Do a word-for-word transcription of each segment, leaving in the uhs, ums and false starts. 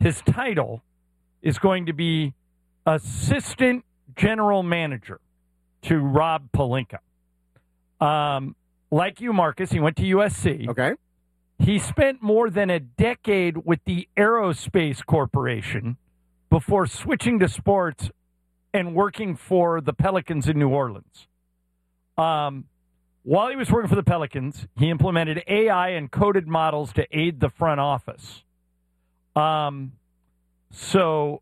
His title is going to be assistant general manager to Rob Pelinka. Um, like you, Marcus, he went to U S C. Okay. He spent more than a decade with the Aerospace Corporation before switching to sports and working for the Pelicans in New Orleans. Um, while he was working for the Pelicans, he implemented A I and coded models to aid the front office. Um, so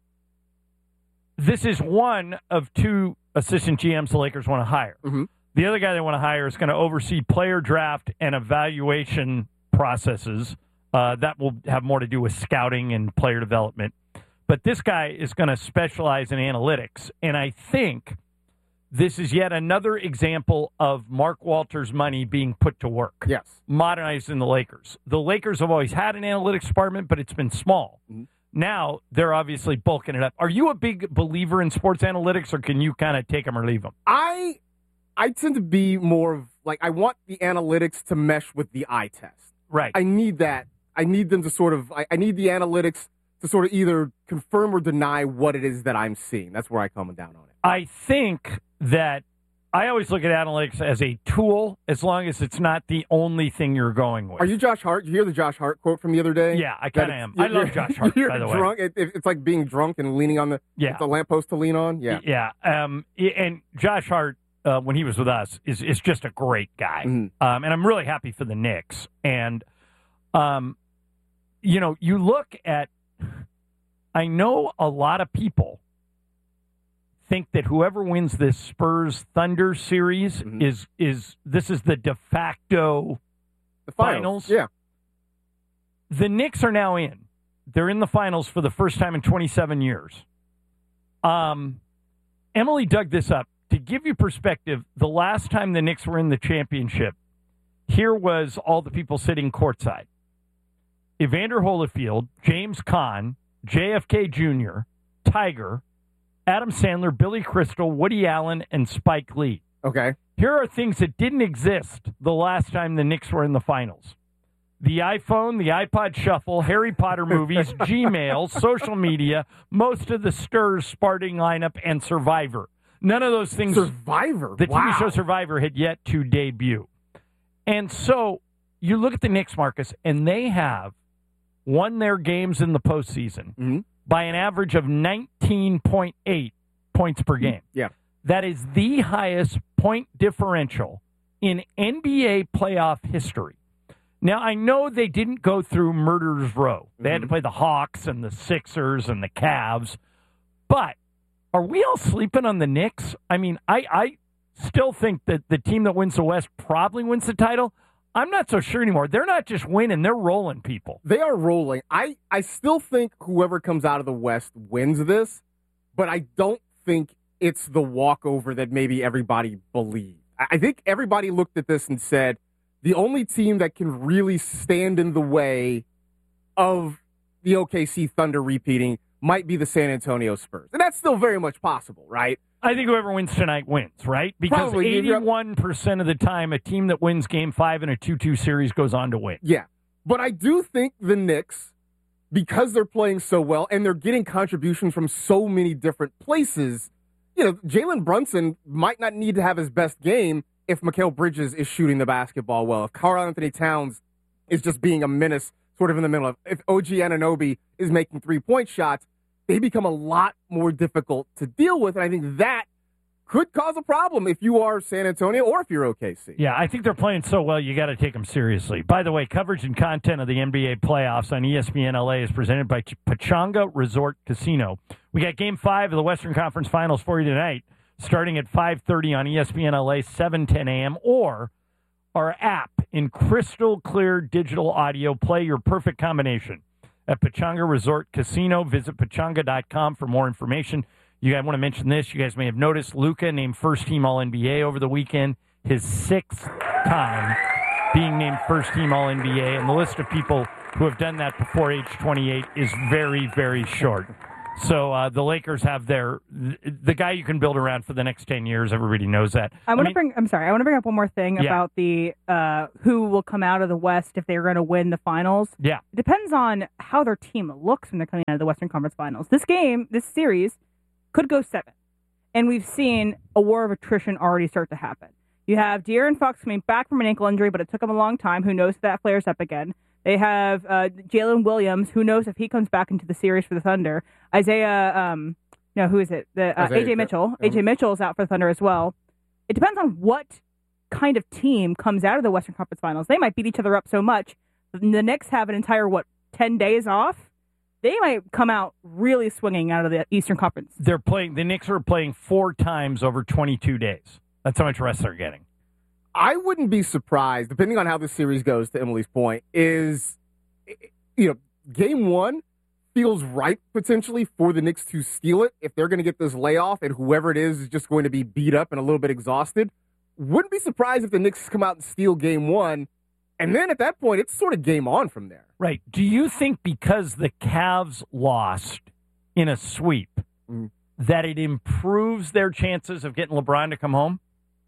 this is one of two assistant G Ms the Lakers want to hire. Mm-hmm. The other guy they want to hire is going to oversee player draft and evaluation processes. Uh, that will have more to do with scouting and player development. But this guy is going to specialize in analytics. And I think this is yet another example of Mark Walters' money being put to work. Yes. Modernizing the Lakers. The Lakers have always had an analytics department, but it's been small. Mm-hmm. Now they're obviously bulking it up. Are you a big believer in sports analytics, or can you kind of take them or leave them? I I tend to be more of, like, I want the analytics to mesh with the eye test. Right. I need that. I need them to sort of, I, I need the analytics to sort of either confirm or deny what it is that I'm seeing. That's where I come down on it. I think that I always look at analytics as a tool, as long as it's not the only thing you're going with. Are you Josh Hart? Did you hear the Josh Hart quote from the other day? Yeah, I kind of am. I love Josh Hart, you're by the drunk. way. It, it's like being drunk and leaning on the, yeah. the lamppost to lean on. Yeah. Yeah. Um, and Josh Hart, uh, when he was with us, is, is just a great guy. Mm-hmm. Um, and I'm really happy for the Knicks. And, um, you know, you look at, I know a lot of people think that whoever wins this Spurs Thunder series mm-hmm. is is this is the de facto the finals. finals. Yeah. The Knicks are now in. They're in the finals for the first time in twenty-seven years. Um, Emily dug this up. To give you perspective, the last time the Knicks were in the championship, here was all the people sitting courtside. Evander Holyfield, James Caan, J F K Junior, Tiger, Adam Sandler, Billy Crystal, Woody Allen, and Spike Lee. Okay. Here are things that didn't exist the last time the Knicks were in the finals. The iPhone, the iPod Shuffle, Harry Potter movies, Gmail, social media, most of the Stirs starting lineup, and Survivor. None of those things. Survivor? The wow. T V show Survivor had yet to debut. And so you look at the Knicks, Marcus, and they have won their games in the postseason mm-hmm. by an average of nineteen point eight points per game. Yeah. That is the highest point differential in N B A playoff history. Now, I know they didn't go through Murderer's Row. They mm-hmm. had to play the Hawks and the Sixers and the Cavs. But are we all sleeping on the Knicks? I mean, I, I still think that the team that wins the West probably wins the title. I'm not so sure anymore. They're not just winning. They're rolling people. They are rolling. I, I still think whoever comes out of the West wins this, but I don't think it's the walkover that maybe everybody believed. I think everybody looked at this and said, the only team that can really stand in the way of the O K C Thunder repeating might be the San Antonio Spurs. And that's still very much possible, right? I think whoever wins tonight wins, right? Because Probably, eighty-one percent of the time, a team that wins Game five in a two two series goes on to win. Yeah. But I do think the Knicks, because they're playing so well and they're getting contributions from so many different places, you know, Jalen Brunson might not need to have his best game if Mikal Bridges is shooting the basketball well, if Karl-Anthony Towns is just being a menace sort of in the middle of, if O G Anunoby is making three-point shots, they become a lot more difficult to deal with. And I think that could cause a problem if you are San Antonio or if you're O K C. Yeah, I think they're playing so well, you got to take them seriously. By the way, coverage and content of the N B A playoffs on E S P N L A is presented by Pechanga Resort Casino. We got Game five of the Western Conference Finals for you tonight, starting at five thirty on E S P N L A, seven ten a.m., or our app in crystal clear digital audio. Play your perfect combination at Pechanga Resort Casino. Visit pechanga dot com for more information. You guys want to mention this. You guys may have noticed Luka named first-team All N B A over the weekend. His sixth time being named first-team All N B A. And the list of people who have done that before age twenty-eight is very, very short. So uh, the Lakers have their the guy you can build around for the next ten years. Everybody knows that. I want to bring. I'm sorry. I want to bring up one more thing yeah. about the uh, who will come out of the West if they're going to win the finals. Yeah, it depends on how their team looks when they're coming out of the Western Conference Finals. This game, this series, could go seven, and we've seen a war of attrition already start to happen. You have De'Aaron Fox coming back from an ankle injury, but it took him a long time. Who knows if that flares up again? They have uh, Jalen Williams. Who knows if he comes back into the series for the Thunder? Isaiah, um, no, who is it? The uh, A J Mitchell. A J Mitchell is out for the Thunder as well. It depends on what kind of team comes out of the Western Conference Finals. They might beat each other up so much. The Knicks have an entire, what, ten days off? They might come out really swinging out of the Eastern Conference. They're playing. The Knicks are playing four times over twenty-two days. That's how much rest they're getting. I wouldn't be surprised, depending on how this series goes, to Emily's point, is, you know, game one feels ripe potentially for the Knicks to steal it if they're going to get this layoff and whoever it is is just going to be beat up and a little bit exhausted. Wouldn't be surprised if the Knicks come out and steal game one, and then at that point, it's sort of game on from there. Right. Do you think because the Cavs lost in a sweep mm. that it improves their chances of getting LeBron to come home?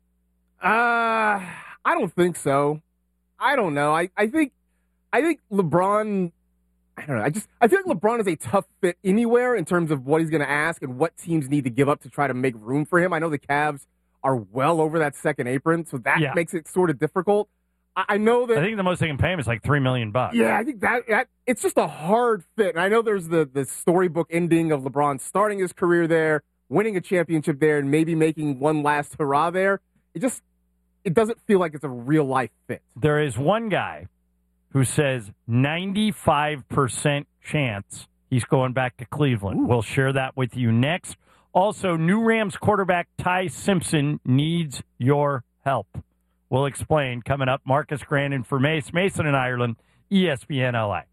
Uh, I don't think so. I don't know. I, I think I think LeBron, I don't know. I just I feel like LeBron is a tough fit anywhere in terms of what he's going to ask and what teams need to give up to try to make room for him. I know the Cavs are well over that second apron, so that yeah. makes it sort of difficult. I, I know that I think the most they can pay him is like three million bucks. Yeah, I think that, that it's just a hard fit. And I know there's the the storybook ending of LeBron starting his career there, winning a championship there, and maybe making one last hurrah there. It just, it doesn't feel like it's a real-life fit. There is one guy who says ninety-five percent chance he's going back to Cleveland. Ooh. We'll share that with you next. Also, new Rams quarterback Ty Simpson needs your help. We'll explain coming up. Marcus Grandin for Mace, Mason in Ireland, E S P N L A.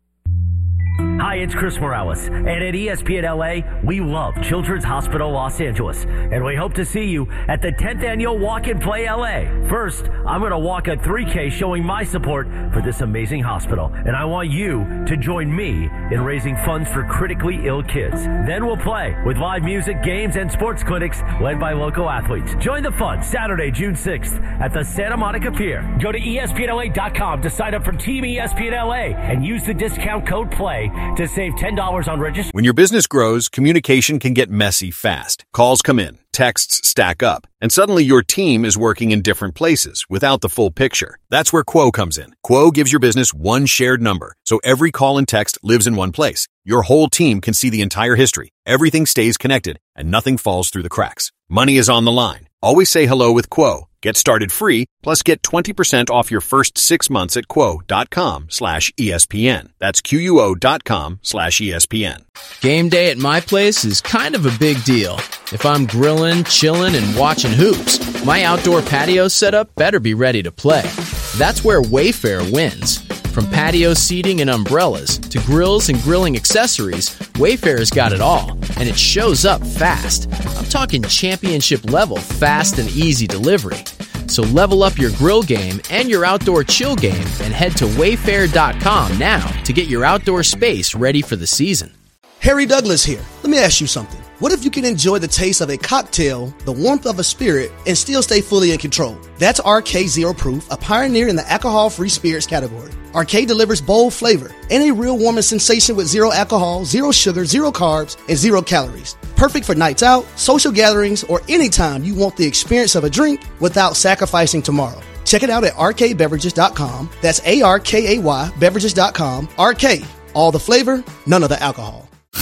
Hi, it's Chris Morales, and at E S P N L A, we love Children's Hospital Los Angeles, and we hope to see you at the tenth Annual Walk and Play L A. First, I'm going to walk a three K showing my support for this amazing hospital, and I want you to join me in raising funds for critically ill kids. Then we'll play with live music, games, and sports clinics led by local athletes. Join the fun Saturday, June sixth at the Santa Monica Pier. Go to E S P N L A dot com to sign up for Team E S P N L A and use the discount code PLAY to save ten dollars on registration. When your business grows, communication can get messy fast. Calls come in, texts stack up, and suddenly your team is working in different places without the full picture. That's where Quo comes in. Quo gives your business one shared number, so every call and text lives in one place. Your whole team can see the entire history. Everything stays connected, and nothing falls through the cracks. Money is on the line. Always say hello with Quo. Get started free, plus get twenty percent off your first six months at quo.com slash ESPN. That's Q-U-O dot com slash ESPN. Game day at my place is kind of a big deal. If I'm grilling, chilling, and watching hoops, my outdoor patio setup better be ready to play. That's where Wayfair wins. From patio seating and umbrellas to grills and grilling accessories, Wayfair's got it all, and it shows up fast. I'm talking championship level fast and easy delivery. So level up your grill game and your outdoor chill game and head to wayfair dot com now to get your outdoor space ready for the season. Harry Douglas here. Let me ask you something. What if you can enjoy the taste of a cocktail, the warmth of a spirit, and still stay fully in control? That's R K Zero Proof, a pioneer in the alcohol-free spirits category. R K delivers bold flavor and a real warming sensation with zero alcohol, zero sugar, zero carbs, and zero calories. Perfect for nights out, social gatherings, or anytime you want the experience of a drink without sacrificing tomorrow. Check it out at R K beverages dot com. That's A R K A Y beverages dot com. R K, all the flavor, none of the alcohol.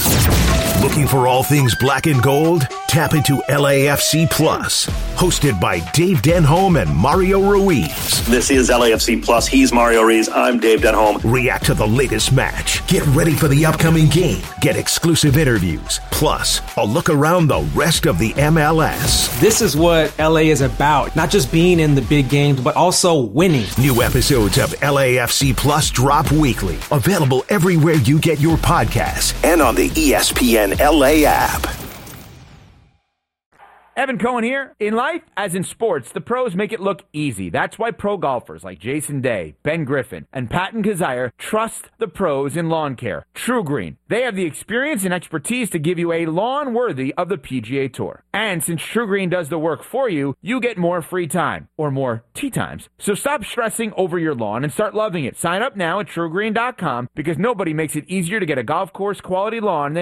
Looking for all things black and gold? Tap into L A F C Plus, hosted by Dave Denholm and Mario Ruiz. This is L A F C Plus. He's Mario Ruiz. I'm Dave Denholm. React to the latest match. Get ready for the upcoming game. Get exclusive interviews. Plus, a look around the rest of the M L S. This is what L A is about. Not just being in the big games, but also winning. New episodes of L A F C Plus drop weekly. Available everywhere you get your podcasts and on the E S P N L A app. Evan Cohen here. In life, as in sports, the pros make it look easy. That's why pro golfers like Jason Day, Ben Griffin, and Patton Kazire trust the pros in lawn care. True Green. They have the experience and expertise to give you a lawn worthy of the P G A Tour. And since True Green does the work for you, you get more free time, or more tee times. So stop stressing over your lawn and start loving it. Sign up now at true green dot com because nobody makes it easier to get a golf course quality lawn than